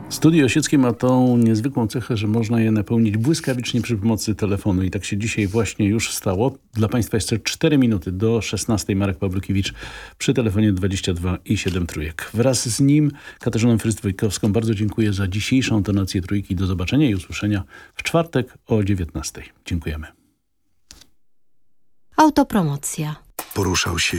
Studio Osieckie ma tą niezwykłą cechę, że można je napełnić błyskawicznie przy pomocy telefonu i tak się dzisiaj właśnie już stało. Dla Państwa jeszcze 4 minuty do 16. Marek Pawlukiewicz przy telefonie 22 i 7 trójek. Wraz z nim Katarzyną Frys-Wojtkowską bardzo dziękuję za dzisiejszą tonację trójki. Do zobaczenia i usłyszenia w czwartek o 19. Dziękujemy. Autopromocja. Poruszał się